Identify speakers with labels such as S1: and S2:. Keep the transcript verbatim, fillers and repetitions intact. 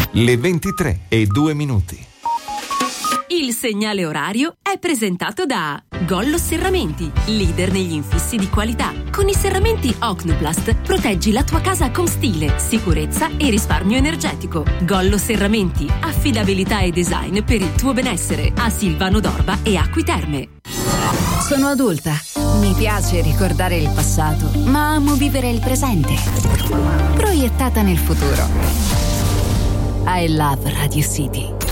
S1: le ventitré e due minuti.
S2: Il segnale orario è presentato da Gollo Serramenti, leader negli infissi di qualità. Con i serramenti Ocnoplast proteggi la tua casa con stile, sicurezza e risparmio energetico. Gollo Serramenti, affidabilità e design per il tuo benessere. A Silvano d'Orba e Acqui Terme.
S3: Sono adulta. Mi piace ricordare il passato, ma amo vivere il presente. Proiettata nel futuro. I love Radio City.